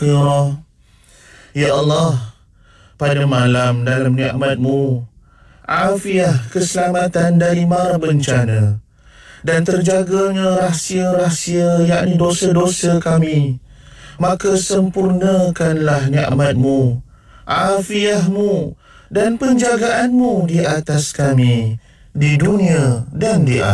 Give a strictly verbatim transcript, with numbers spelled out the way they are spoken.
Ya, ya Allah, pada malam dalam nikmat-Mu, afiah keselamatan dari mara bencana dan terjaganya rahsia-rahsia yakni dosa-dosa kami, maka sempurnakanlah nikmat-Mu, afiah-Mu dan penjagaan-Mu di atas kami di dunia dan di akhirat.